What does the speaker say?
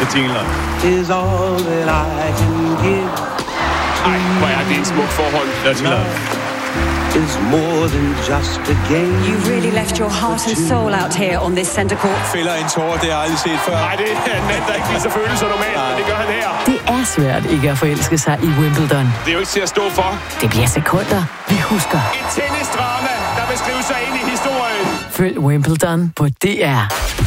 Bettina Love. Is all that I can give. Ej, hvor er det en smuk forhold. Dirty Love. Is more than just a game. You've really left your heart and soul out here on this center court. Fælder en tårer, det har jeg aldrig set før. Nej, det er en mand, der ikke viser følelser normalt, men det gør han her. Det er svært ikke at forelske sig i Wimbledon. Det er jo ikke til at stå for. Det bliver sekunder, vi husker. Et tennisdrama, der vil skrive sig ind i historien. Følg Wimbledon på DR.